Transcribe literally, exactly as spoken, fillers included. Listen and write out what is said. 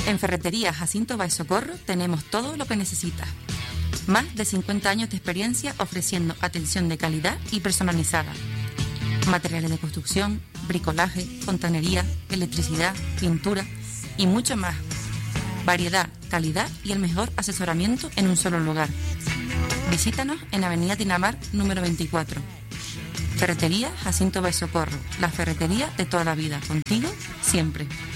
En Ferretería Jacinto Baix Socorro tenemos todo lo que necesitas. Más de cincuenta años de experiencia ofreciendo atención de calidad y personalizada. Materiales de construcción, bricolaje, fontanería, electricidad, pintura y mucho más. Variedad, calidad y el mejor asesoramiento en un solo lugar. Visítanos en Avenida Tinamar número veinticuatro. Ferretería Jacinto Baix Socorro, la ferretería de toda la vida, contigo siempre.